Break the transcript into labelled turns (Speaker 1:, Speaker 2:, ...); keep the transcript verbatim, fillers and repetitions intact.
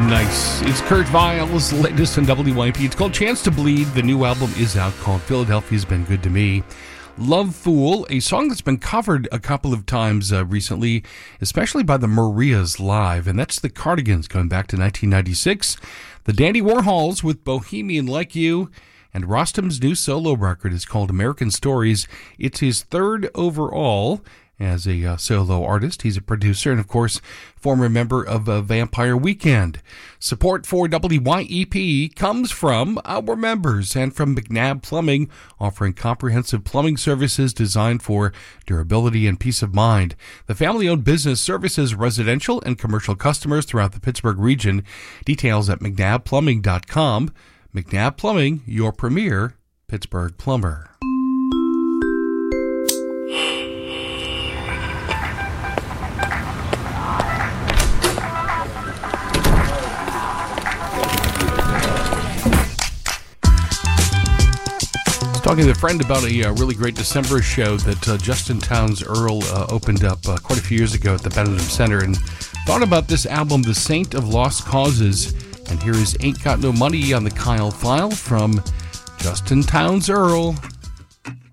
Speaker 1: Nice. It's Kurt Vile's latest on W Y P. It's called Chance to Bleed. The new album is out called Philadelphia's Been Good to Me. Love Fool, a song that's been covered a couple of times uh, recently, especially by the Marias live, and that's the Cardigans going back to nineteen ninety-six. The Dandy Warhols with Bohemian Like You, and Rostam's new solo record is called American Stories. It's his third overall as a uh, solo artist. He's a producer and, of course, former member of uh, Vampire Weekend. Support for W Y E P comes from our members and from McNabb Plumbing, offering comprehensive plumbing services designed for durability and peace of mind. The family-owned business services residential and commercial customers throughout the Pittsburgh region. Details at mcnabb plumbing dot com. McNabb Plumbing, your premier Pittsburgh plumber. Talking to a friend about a uh, really great December show that uh, Justin Townes Earl uh, opened up uh, quite a few years ago at the Benham Center, and thought about this album, The Saint of Lost Causes. And here is Ain't Got No Money on the Kyle File from Justin Townes Earl.